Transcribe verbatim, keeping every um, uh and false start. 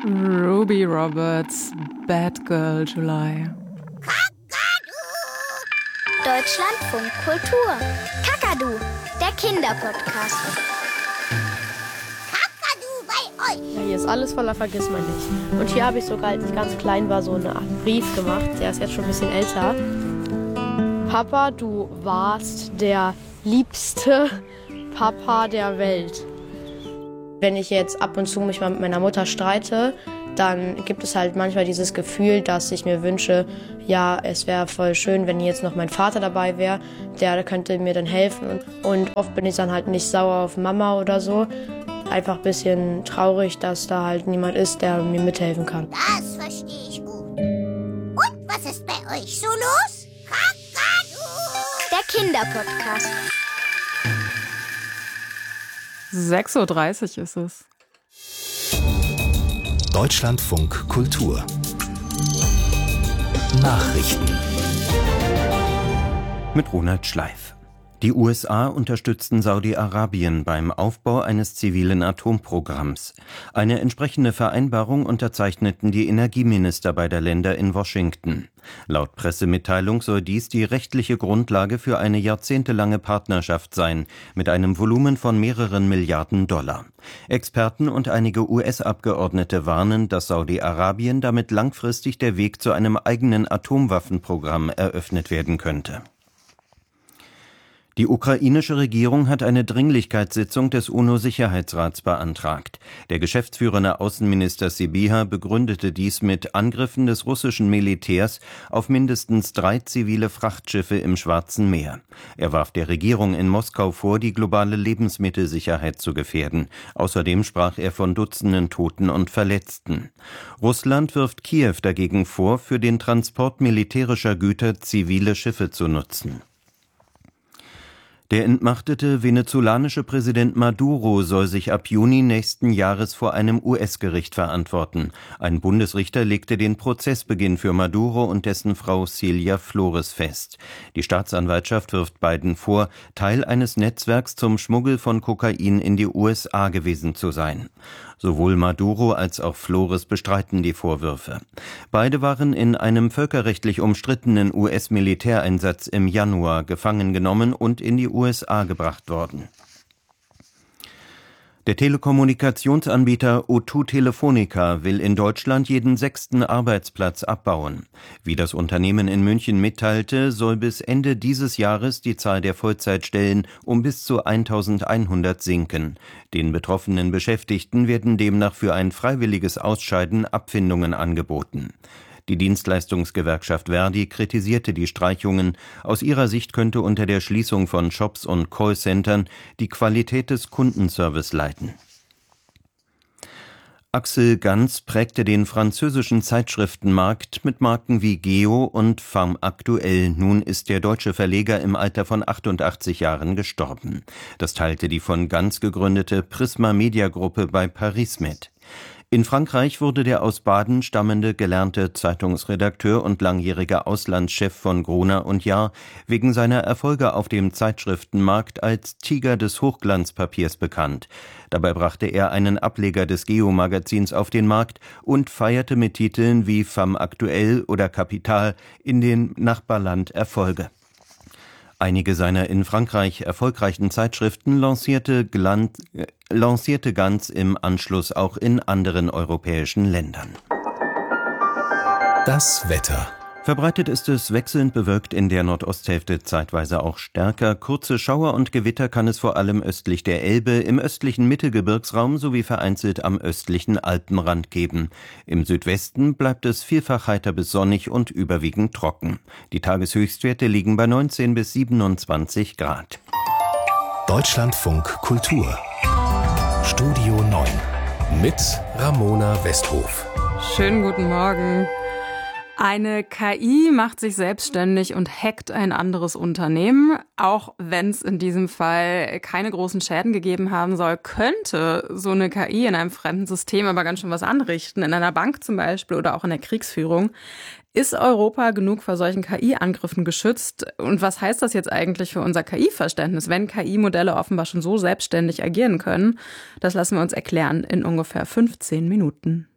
Ruby Roberts, Bad Girl July. Deutschlandfunk Kultur. Kakadu, der Kinderpodcast. Kakadu bei euch. Ja, hier ist alles voller Vergissmeinnicht. Und hier habe ich sogar, als ich ganz klein war, so eine Art Brief gemacht. Der ist jetzt schon ein bisschen älter. Papa, du warst der liebste Papa der Welt. Wenn ich jetzt ab und zu mich mal mit meiner Mutter streite, dann gibt es halt manchmal dieses Gefühl, dass ich mir wünsche, ja, es wäre voll schön, wenn jetzt noch mein Vater dabei wäre, der könnte mir dann helfen. Und oft bin ich dann halt nicht sauer auf Mama oder so. Einfach ein bisschen traurig, dass da halt niemand ist, der mir mithelfen kann. Das verstehe ich gut. Und was ist bei euch so los? Kakadu! Der Kinderpodcast. sechs Uhr dreißig ist es. Deutschlandfunk Kultur. Nachrichten. Mit Ronald Schleif. Die U S A unterstützten Saudi-Arabien beim Aufbau eines zivilen Atomprogramms. Eine entsprechende Vereinbarung unterzeichneten die Energieminister beider Länder in Washington. Laut Pressemitteilung soll dies die rechtliche Grundlage für eine jahrzehntelange Partnerschaft sein, mit einem Volumen von mehreren Milliarden Dollar. Experten und einige U S-Abgeordnete warnen, dass Saudi-Arabien damit langfristig der Weg zu einem eigenen Atomwaffenprogramm eröffnet werden könnte. Die ukrainische Regierung hat eine Dringlichkeitssitzung des UNO-Sicherheitsrats beantragt. Der geschäftsführende Außenminister Sybiha begründete dies mit Angriffen des russischen Militärs auf mindestens drei zivile Frachtschiffe im Schwarzen Meer. Er warf der Regierung in Moskau vor, die globale Lebensmittelsicherheit zu gefährden. Außerdem sprach er von Dutzenden Toten und Verletzten. Russland wirft Kiew dagegen vor, für den Transport militärischer Güter zivile Schiffe zu nutzen. Der entmachtete venezolanische Präsident Maduro soll sich ab Juni nächsten Jahres vor einem U S-Gericht verantworten. Ein Bundesrichter legte den Prozessbeginn für Maduro und dessen Frau Celia Flores fest. Die Staatsanwaltschaft wirft beiden vor, Teil eines Netzwerks zum Schmuggel von Kokain in die U S A gewesen zu sein. Sowohl Maduro als auch Flores bestreiten die Vorwürfe. Beide waren in einem völkerrechtlich umstrittenen U S-Militäreinsatz im Januar gefangen genommen und in die U S A gebracht worden. Der Telekommunikationsanbieter O zwei Telefonica will in Deutschland jeden sechsten Arbeitsplatz abbauen. Wie das Unternehmen in München mitteilte, soll bis Ende dieses Jahres die Zahl der Vollzeitstellen um bis zu eintausendeinhundert sinken. Den betroffenen Beschäftigten werden demnach für ein freiwilliges Ausscheiden Abfindungen angeboten. Die Dienstleistungsgewerkschaft Verdi kritisierte die Streichungen. Aus ihrer Sicht könnte unter der Schließung von Shops und Callcentern die Qualität des Kundenservice leiden. Axel Ganz prägte den französischen Zeitschriftenmarkt mit Marken wie Geo und Femme Aktuelle. Nun ist der deutsche Verleger im Alter von achtundachtzig Jahren gestorben. Das teilte die von Ganz gegründete Prisma Media Gruppe bei Paris mit. In Frankreich wurde der aus Baden stammende gelernte Zeitungsredakteur und langjähriger Auslandschef von Gruner und Jahr wegen seiner Erfolge auf dem Zeitschriftenmarkt als Tiger des Hochglanzpapiers bekannt. Dabei brachte er einen Ableger des Geo-Magazins auf den Markt und feierte mit Titeln wie Femme Aktuelle oder Kapital in dem Nachbarland Erfolge. Einige seiner in Frankreich erfolgreichen Zeitschriften lancierte, Glanz, äh, lancierte Ganz im Anschluss auch in anderen europäischen Ländern. Das Wetter. Verbreitet ist es wechselnd bewölkt, in der Nordosthälfte zeitweise auch stärker. Kurze Schauer und Gewitter kann es vor allem östlich der Elbe, im östlichen Mittelgebirgsraum sowie vereinzelt am östlichen Alpenrand geben. Im Südwesten bleibt es vielfach heiter bis sonnig und überwiegend trocken. Die Tageshöchstwerte liegen bei neunzehn bis siebenundzwanzig Grad. Deutschlandfunk Kultur. Studio neun. Mit Ramona Westhof. Schönen guten Morgen. Eine K I macht sich selbstständig und hackt ein anderes Unternehmen. Auch wenn es in diesem Fall keine großen Schäden gegeben haben soll, könnte so eine K I in einem fremden System aber ganz schön was anrichten. In einer Bank zum Beispiel oder auch in der Kriegsführung. Ist Europa genug vor solchen K I-Angriffen geschützt? Und was heißt das jetzt eigentlich für unser K I-Verständnis, wenn K I-Modelle offenbar schon so selbstständig agieren können? Das lassen wir uns erklären in ungefähr fünfzehn Minuten.